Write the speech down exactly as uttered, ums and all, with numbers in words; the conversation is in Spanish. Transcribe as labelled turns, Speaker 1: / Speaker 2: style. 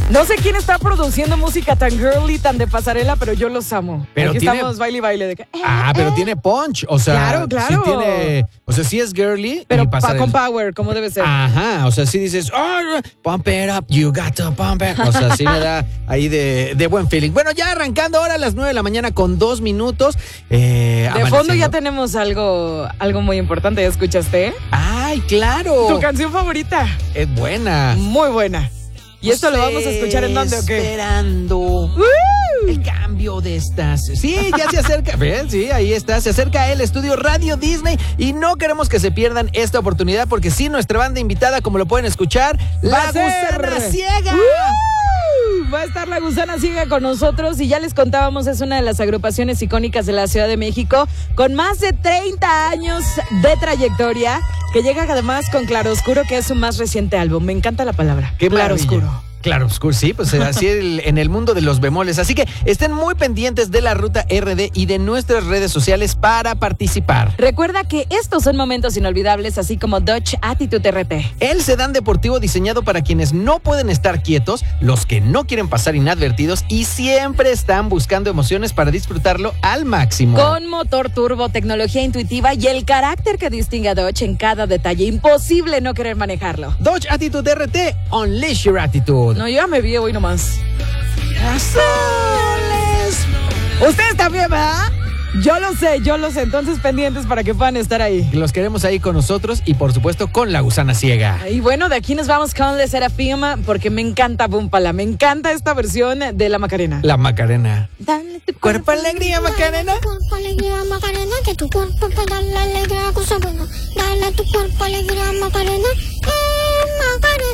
Speaker 1: No sé quién está produciendo música tan girly, tan de pasarela, pero yo los amo.
Speaker 2: Pero
Speaker 1: Aquí
Speaker 2: tiene...
Speaker 1: estamos baile y baile. De que, eh,
Speaker 2: Ah, pero
Speaker 1: eh.
Speaker 2: tiene punch. O sea,
Speaker 1: Claro, claro.
Speaker 2: sí tiene... O sea, sí es girly.
Speaker 1: Pero
Speaker 2: y
Speaker 1: pa-
Speaker 2: pasarela.
Speaker 1: con power, como debe ser.
Speaker 2: Ajá, o sea, sí dices, oh, pump it up, you got to pump it. O sea, sí me da ahí de, de buen feeling. Bueno, ya arrancando ahora a las nueve de la mañana con dos minutos. Eh,
Speaker 1: De fondo
Speaker 2: amaneciendo.
Speaker 1: ya tenemos algo, algo muy importante. ¿Ya escuchaste?
Speaker 2: ¡Ay, claro!
Speaker 1: Tu canción favorita.
Speaker 2: Es buena.
Speaker 1: Muy buena. ¿Y esto lo vamos a escuchar en dónde o qué?
Speaker 2: Esperando
Speaker 1: ¡Uh!
Speaker 2: el cambio de estación. Sí, ya se acerca. ¿Ven? Sí, ahí está. Se acerca el estudio Radio Disney y no queremos que se pierdan esta oportunidad porque sí, nuestra banda invitada, como lo pueden escuchar,
Speaker 1: Va
Speaker 2: La
Speaker 1: a ser-
Speaker 2: Gusana Ciega.
Speaker 1: ¡Uh! Va a estar La Gusana Ciega con nosotros y ya les contábamos, es una de las agrupaciones icónicas de la Ciudad de México con más de treinta años de trayectoria que llega además con Claroscuro, que es su más reciente álbum. Me encanta la palabra.
Speaker 2: Qué
Speaker 1: Claroscuro.
Speaker 2: maravilla. Claro, oscuro, sí, pues así el, en el mundo de los bemoles. Así que estén muy pendientes de la Ruta R D y de nuestras redes sociales para participar.
Speaker 1: Recuerda que estos son momentos inolvidables, así como Dodge Attitude R T.
Speaker 2: El sedán deportivo diseñado para quienes no pueden estar quietos, los que no quieren pasar inadvertidos y siempre están buscando emociones para disfrutarlo al máximo.
Speaker 1: Con motor turbo, tecnología intuitiva y el carácter que distingue a Dodge en cada detalle. Imposible no querer manejarlo.
Speaker 2: Dodge Attitude R T, unleash your attitude.
Speaker 1: No, yo ya me vi hoy nomás. Ustedes también, ¿verdad? Yo lo sé, yo lo sé. Entonces pendientes para que puedan estar ahí.
Speaker 2: Los queremos ahí con nosotros y por supuesto con La Gusana Ciega.
Speaker 1: Y bueno, de aquí nos vamos con Le Serafim porque me encanta Búmpala. Me encanta esta versión de La Macarena.
Speaker 2: La Macarena.
Speaker 1: Dale tu
Speaker 2: Cuerpo alegría, Macarena.
Speaker 3: Dale tu cuerpo alegría, Macarena, que tu cuerpo para dar la alegría, cosa buena. Dale tu cuerpo alegría, Macarena, eh, Macarena.